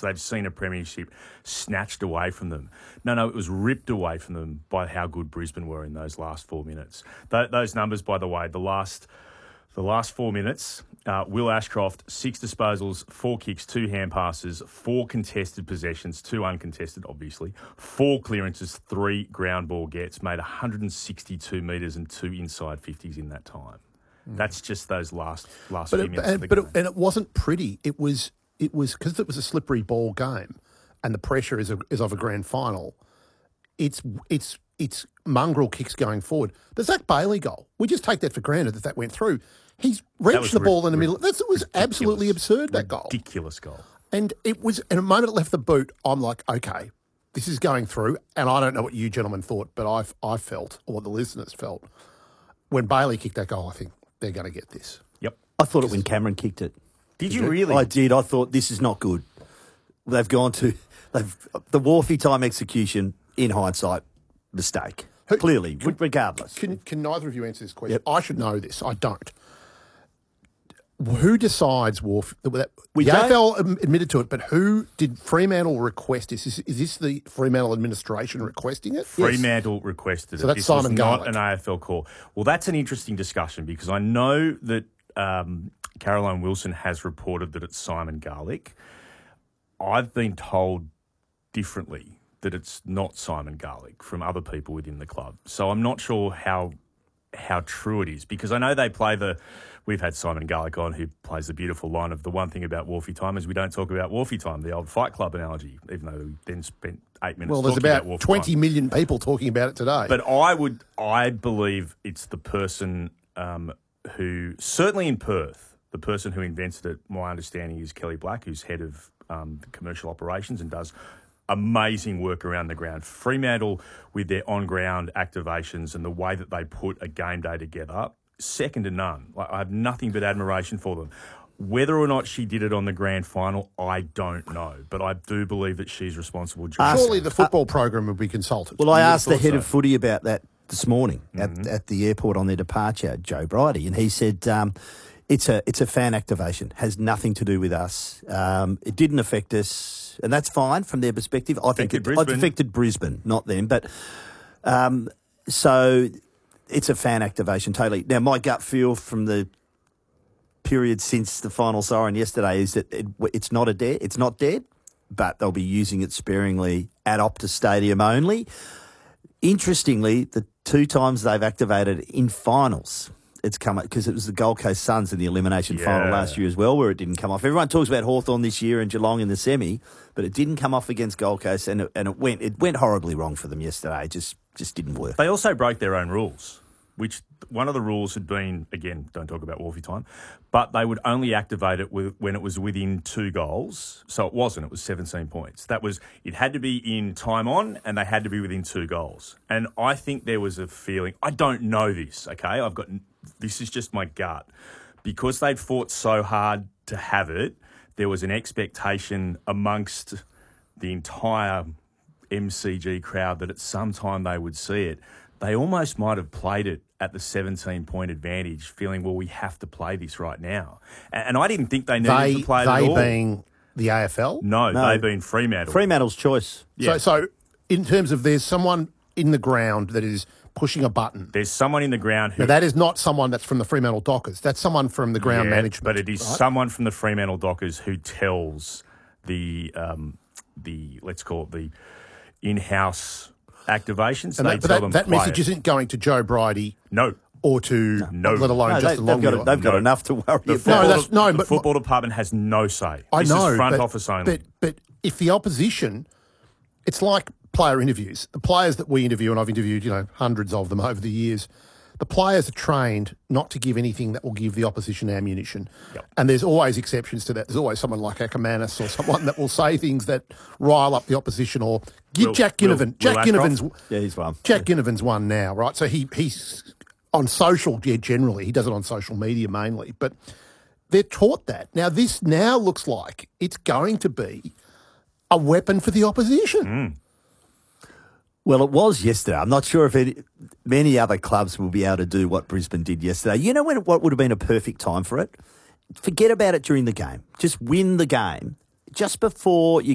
they've seen a premiership snatched away from them. No, it was ripped away from them by how good Brisbane were in those last 4 minutes. Those numbers, by the way, the last 4 minutes, Will Ashcroft, 6 disposals, 4 kicks, 2 hand passes, 4 contested possessions, 2 uncontested, obviously, 4 clearances, 3 ground ball gets, made 162 metres and 2 inside 50s in that time. That's just those last few minutes of the game. And it wasn't pretty. It was because it was a slippery ball game, and the pressure is of a grand final. It's mongrel kicks going forward. The Zach Bailey goal, we just take that for granted that went through. He's wrenched the ball in the middle. That was absolutely absurd. That goal, ridiculous goal. And it was, in a moment it left the boot, I'm like, okay, this is going through. And I don't know what you gentlemen thought, but I felt, or what the listeners felt, when Bailey kicked that goal, I think they're going to get this. Yep. I thought it when Cameron kicked it. Did you really? I did. I thought this is not good. The Wharfie time execution, in hindsight, mistake. Clearly, regardless. Can neither of you answer this question? Yep. I should know this. I don't. Who decides Wharf? The AFL admitted to it, but who did Fremantle request this? Is this the Fremantle administration requesting it? Fremantle requested it. So that's Simon Garlick. Not an AFL call. Well, that's an interesting discussion because I know that Caroline Wilson has reported that it's Simon Garlick. I've been told differently that it's not Simon Garlick from other people within the club. So I'm not sure how true it is because I know they play we've had Simon Garlick on who plays the beautiful line of the one thing about Wharfie time is we don't talk about Wharfie time, the old Fight Club analogy, even though we then spent 8 minutes talking about Wharfie. Well, there's about 20 million people talking about it today. But I believe it's the person who, certainly in Perth, the person who invented it, my understanding is Kelly Black, who's head of the commercial operations and does amazing work around the ground. Fremantle, with their on-ground activations and the way that they put a game day together, second to none. I have nothing but admiration for them. Whether or not she did it on the grand final, I don't know. But I do believe that she's responsible. Surely the football program would be consulted. Well, I asked the head of footy about that this morning at the airport on their departure, Joe Bridie, and he said it's a fan activation. Has nothing to do with us. It didn't affect us, and that's fine from their perspective. I think it affected Brisbane, not them. But so it's a fan activation, totally. Now, my gut feel from the period since the final siren yesterday is that it's not dead, but they'll be using it sparingly at Optus Stadium only. Interestingly, the 2 times they've activated in finals, it's come up because it was the Gold Coast Suns in the elimination final last year as well, where it didn't come off. Everyone talks about Hawthorn this year and Geelong in the semi, but it didn't come off against Gold Coast, and it went horribly wrong for them yesterday. It just didn't work. They also broke their own rules, which one of the rules had been, again, don't talk about Wharfie time, but they would only activate it when it was within 2 goals. So it wasn't. It was 17 points. It had to be in time on, and they had to be within 2 goals. And I think there was a feeling, I don't know this, okay? This is just my gut. Because they'd fought so hard to have it, there was an expectation amongst the entire MCG crowd that at some time they would see it. They almost might have played it at the 17-point advantage, feeling, well, we have to play this right now. And I didn't think they needed to play it at all. They being the AFL? No, they being Fremantle. Fremantle's choice. Yeah. So in terms of there's someone in the ground that is pushing a button. There's someone in the ground who... Now, that is not someone that's from the Fremantle Dockers. That's someone from the ground management. But it is someone from the Fremantle Dockers who tells the let's call it the in-house activations. And that message isn't going to Joe Bridie. No. Or to, let alone Justin Longmuir. They've got enough to worry about. The football department has no say. This is front office only. But if the opposition, it's like player interviews. The players that we interview, and I've interviewed, hundreds of them over the years, the players are trained not to give anything that will give the opposition ammunition. Yep. And there's always exceptions to that. There's always someone like Ackermanis or someone that will say things that rile up the opposition or Jack Ginnivan. He's one. Jack Ginnivan's one now, right? So he's on social, generally. He does it on social media mainly. But they're taught that. Now, this now looks like it's going to be a weapon for the opposition. Mm. Well, it was yesterday. I'm not sure if many other clubs will be able to do what Brisbane did yesterday. You know what would have been a perfect time for it? Forget about it during the game. Just win the game just before you